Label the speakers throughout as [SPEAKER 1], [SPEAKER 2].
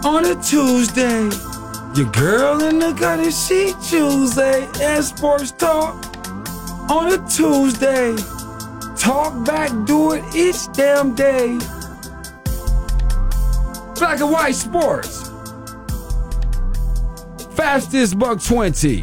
[SPEAKER 1] On a Tuesday, your girl in the gutter, she Tuesday, and sports talk. On a Tuesday, talk back, do it each damn day. Black and white sports. Fastest $1.20.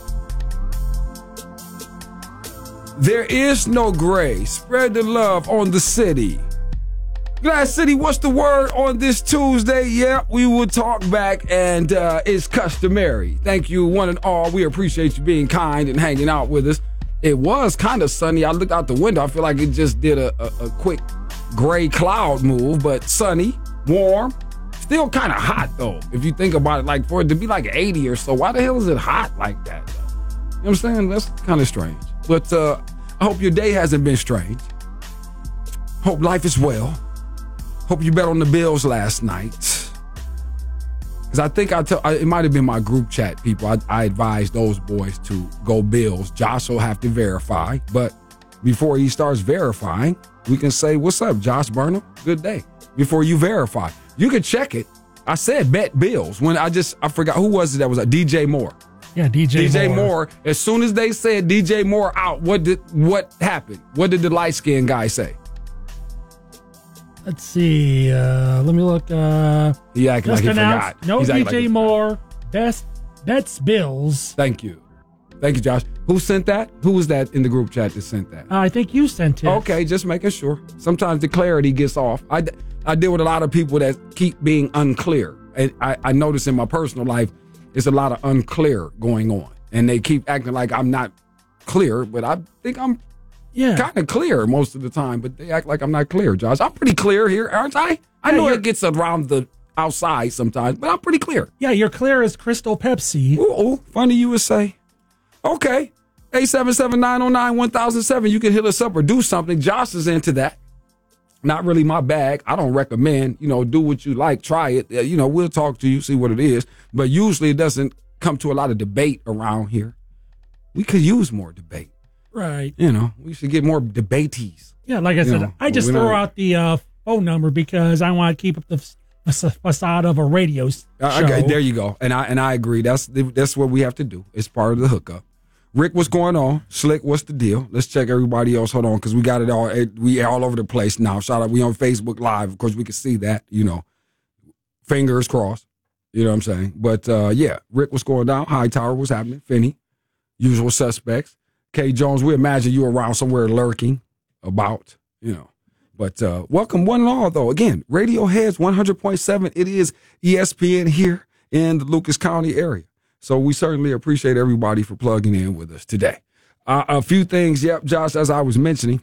[SPEAKER 1] There is no gray. Spread the love on the city. Glass City, what's the word on this Tuesday? Yeah, we will talk back, and it's customary. Thank you, one and all. We appreciate you being kind and hanging out with us. It was kind of sunny. I looked out the window. I feel like it just did a quick gray cloud move, but sunny, warm. Still kind of hot, though, if you think about it. Like, for it to be like 80 or so, why the hell is it hot like that, though? You know what I'm saying? That's kind of strange. But I hope your day hasn't been strange. Hope life is well. Hope you bet on the Bills last night. Because I think it might have been my group chat people. I advised those boys to go Bills. Josh will have to verify. But before he starts verifying, we can say, what's up, Josh Burnham? Good day. Before you verify. You can check it. I said bet Bills. When I forgot, who was it that was DJ Moore?
[SPEAKER 2] Yeah, DJ
[SPEAKER 1] Moore. As soon as they said DJ Moore out, what happened? What did the light-skinned guy say?
[SPEAKER 2] Let's see. Let me look.
[SPEAKER 1] He acting like he forgot.
[SPEAKER 2] No DJ Moore. Bets Bills.
[SPEAKER 1] Thank you, Josh. Who sent that? Who was that in the group chat that sent that?
[SPEAKER 2] I think you sent it.
[SPEAKER 1] Okay, just making sure. Sometimes the clarity gets off. I deal with a lot of people that keep being unclear. And I notice in my personal life, there's a lot of unclear going on. And they keep acting like I'm not clear, but I think I'm kind of clear most of the time. But they act like I'm not clear, Josh. I'm pretty clear here, aren't I? I know it gets around the outside sometimes, but I'm pretty clear.
[SPEAKER 2] Yeah, you're clear as Crystal Pepsi.
[SPEAKER 1] Ooh, funny you would say. Okay. 877-909-1007. You can hit us up or do something. Josh is into that. Not really my bag. I don't recommend, do what you like. Try it. We'll talk to you, see what it is. But usually it doesn't come to a lot of debate around here. We could use more debate.
[SPEAKER 2] Right.
[SPEAKER 1] We should get more debatees.
[SPEAKER 2] Yeah, like I said, I just throw out the phone number because I want to keep up the facade of a radio show.
[SPEAKER 1] There you go. And I agree. That's what we have to do. It's part of the hookup. Rick, what's going on? Slick, what's the deal? Let's check everybody else. Hold on, because we got it all. We all over the place now. Shout out, we on Facebook Live. Of course, we can see that, Fingers crossed. You know what I'm saying? But, Rick, what's going down? Hightower, what's happening? Finney, usual suspects. K. Jones, we imagine you around somewhere lurking about, But welcome one and all, though. Again, Radiohead's 100.7. It is ESPN here in the Lucas County area. So we certainly appreciate everybody for plugging in with us today. A few things, Josh, as I was mentioning,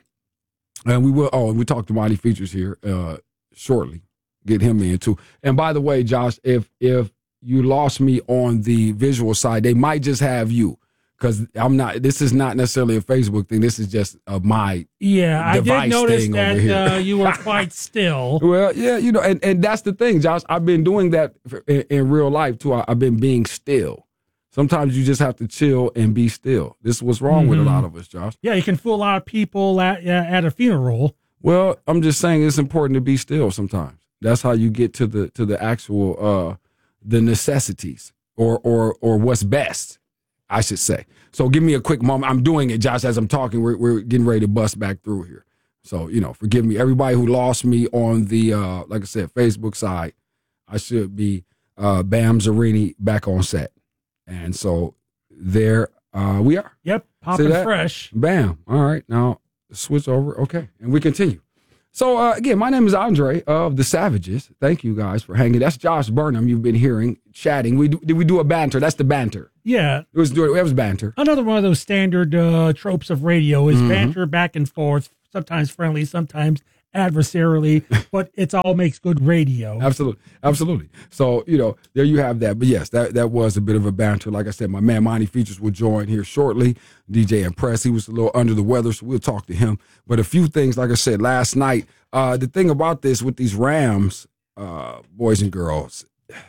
[SPEAKER 1] and we talked to Monty Features here shortly. Get him in too. And by the way, Josh, if you lost me on the visual side, they might just have you. Because this is not necessarily a Facebook thing. This is just my device
[SPEAKER 2] I did notice
[SPEAKER 1] thing
[SPEAKER 2] that
[SPEAKER 1] over here.
[SPEAKER 2] You were quite still.
[SPEAKER 1] Well, yeah, and that's the thing, Josh. I've been doing that in real life too. I've been being still. Sometimes you just have to chill and be still. This is what's wrong with a lot of us, Josh.
[SPEAKER 2] Yeah, you can fool a lot of people at a funeral.
[SPEAKER 1] Well, I'm just saying it's important to be still sometimes. That's how you get to the actual the necessities or what's best, I should say. So give me a quick moment. I'm doing it, Josh, as I'm talking. We're getting ready to bust back through here. So, forgive me. Everybody who lost me on the, like I said, Facebook side, I should be Bam Zarini back on set. And so there we are.
[SPEAKER 2] Yep, popping fresh.
[SPEAKER 1] Bam. All right, now switch over. Okay, and we continue. So, again, my name is Andre of The Savages. Thank you guys for hanging. That's Josh Burnham you've been hearing, chatting. Did we do a banter? That's the banter.
[SPEAKER 2] Yeah.
[SPEAKER 1] It was banter.
[SPEAKER 2] Another one of those standard tropes of radio is banter back and forth, sometimes friendly, sometimes adversarially, but it all makes good radio.
[SPEAKER 1] Absolutely. So, there you have that. But yes, that was a bit of a banter. Like I said, my man Monty Features will join here shortly. DJ Impress, he was a little under the weather, so we'll talk to him. But a few things, like I said, last night, the thing about this with these Rams, boys and girls,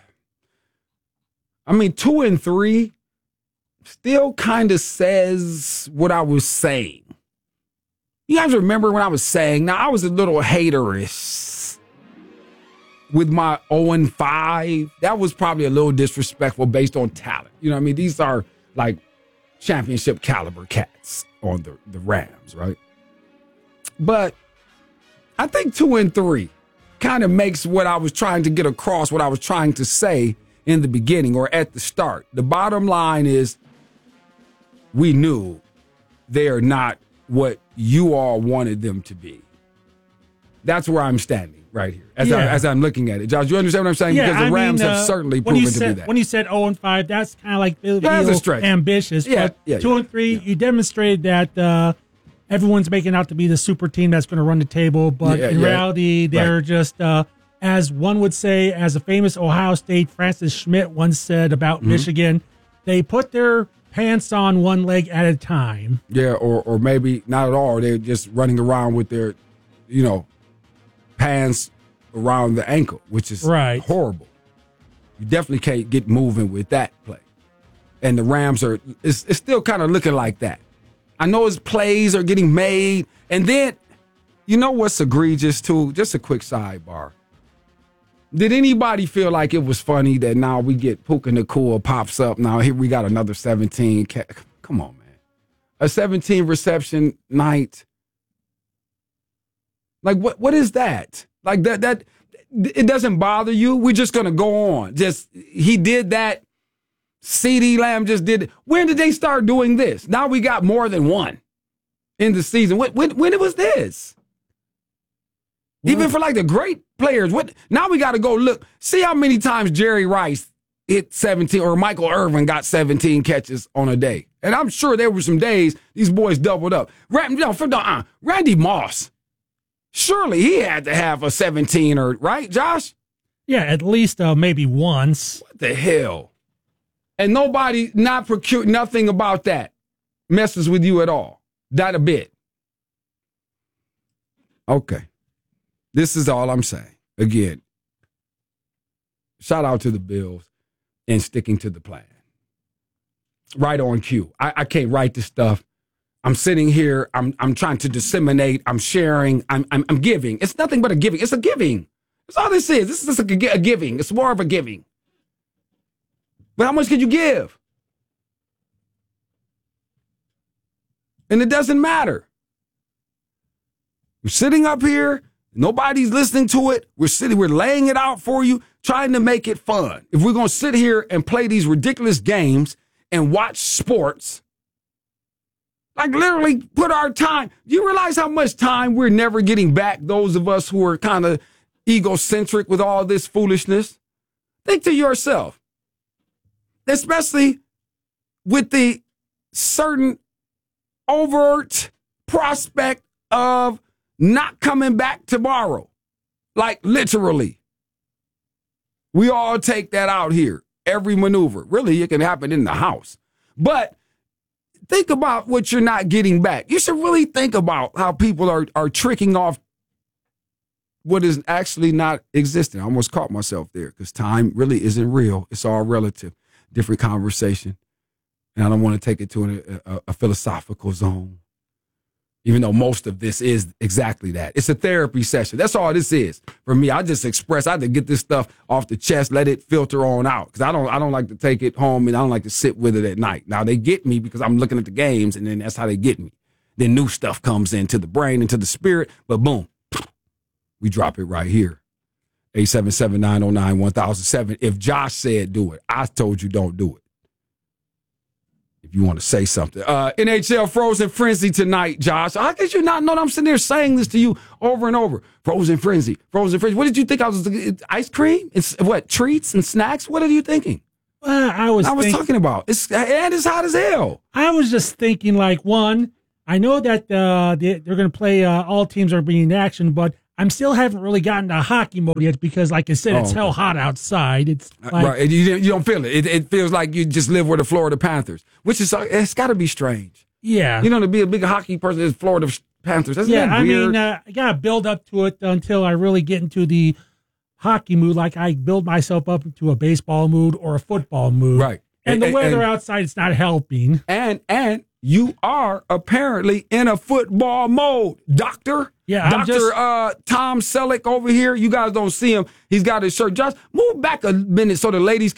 [SPEAKER 1] 2 and 3 still kind of says what I was saying. You guys remember when I was saying, now I was a little haterish with my 0-5, that was probably a little disrespectful based on talent. You know what I mean? These are like championship caliber cats on the Rams, right? But I think 2-3 kind of makes what I was trying to get across, what I was trying to say in the beginning or at the start. The bottom line is we knew they are not what you all wanted them to be. That's where I'm standing right here as I'm looking at it. Josh, you understand what I'm saying?
[SPEAKER 2] Yeah,
[SPEAKER 1] because the Rams have certainly proven to be that.
[SPEAKER 2] When you said 0-5, that's kind of like
[SPEAKER 1] that's a stretch.
[SPEAKER 2] Ambitious.
[SPEAKER 1] Yeah,
[SPEAKER 2] but 2-3, you demonstrated that everyone's making out to be the super team that's going to run the table, but in reality, they're just, as one would say, as a famous Ohio State Francis Schmidt once said about Michigan, they put their pants on one leg at a time. Yeah,
[SPEAKER 1] or maybe not at all. They're just running around with their, pants around the ankle, which is horrible. You definitely can't get moving with that play. And the Rams it's still kind of looking like that. I know his plays are getting made. And then, you know what's egregious too? Just a quick sidebar. Did anybody feel like it was funny that now we get Puka Nacua pops up? Now here we got another 17. Come on, man. A 17 reception night. Like, what is that? Like, that it doesn't bother you? We're just going to go on. He did that. CeeDee Lamb just did it. When did they start doing this? Now we got more than one in the season. When it was this? Even for like the great players. Now we got to go look. See how many times Jerry Rice hit 17 or Michael Irvin got 17 catches on a day. And I'm sure there were some days these boys doubled up. Randy Moss. Surely he had to have a 17 right, Josh?
[SPEAKER 2] Yeah, at least maybe once.
[SPEAKER 1] What the hell? And nobody, nothing about that messes with you at all. Not a bit. Okay. This is all I'm saying. Again, shout out to the Bills and sticking to the plan. Right on cue. I can't write this stuff. I'm sitting here. I'm trying to disseminate. I'm sharing. I'm giving. It's nothing but a giving. It's a giving. That's all this is. This is a giving. It's more of a giving. But how much can you give? And it doesn't matter. We're sitting up here. Nobody's listening to it. We're laying it out for you, trying to make it fun. If we're going to sit here and play these ridiculous games and watch sports, like literally put our time. Do you realize how much time we're never getting back, those of us who are kind of egocentric with all this foolishness? Think to yourself, especially with the certain overt prospect of not coming back tomorrow. Like literally. We all take that out here. Every maneuver. Really, it can happen in the house. But think about what you're not getting back. You should really think about how people are tricking off what is actually not existing. I almost caught myself there because time really isn't real. It's all relative. Different conversation. And I don't want to take it to a philosophical zone, even though most of this is exactly that. It's a therapy session. That's all this is. For me, I just express, I had to get this stuff off the chest, let it filter on out. Because I don't like to take it home and I don't like to sit with it at night. Now, they get me because I'm looking at the games and then that's how they get me. Then new stuff comes into the brain, into the spirit, but boom, we drop it right here. 877-909-1007. If Josh said do it, I told you don't do it. If you want to say something. NHL Frozen Frenzy tonight, Josh. How could you not know that I'm sitting there saying this to you over and over? Frozen Frenzy, Frozen Frenzy. What did you think I was? Ice cream? It's what? Treats and snacks? What are you thinking?
[SPEAKER 2] I was
[SPEAKER 1] talking about. It's hot as hell.
[SPEAKER 2] I was just thinking, like, one, I know that they're going to play, all teams are being in action, but I'm still haven't really gotten to hockey mode yet because, like I said, it's hell hot outside. It's like,
[SPEAKER 1] right. You don't feel it. It feels like you just live with the Florida Panthers, which is it's got to be strange.
[SPEAKER 2] Yeah,
[SPEAKER 1] you know, to be a big hockey person is Florida Panthers. That's weird.
[SPEAKER 2] I mean, I gotta build up to it until I really get into the hockey mood. Like I build myself up into a baseball mood or a football mood.
[SPEAKER 1] Right.
[SPEAKER 2] And the weather outside is not helping.
[SPEAKER 1] And you are apparently in a football mode, Doctor.
[SPEAKER 2] Yeah,
[SPEAKER 1] Dr. Tom Selleck over here. You guys don't see him. He's got his shirt. Just move back a minute so the ladies